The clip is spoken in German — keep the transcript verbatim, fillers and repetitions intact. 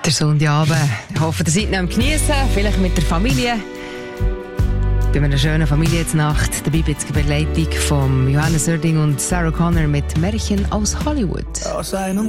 Der Sonntagabend. Ich hoffe, ihr seid noch am Geniessen, vielleicht mit der Familie. Bei einer schönen Familiennacht. Dabei bin ich die Begleitung von Johannes Oerding und Sarah Connor mit Märchen aus Hollywood. Aus einem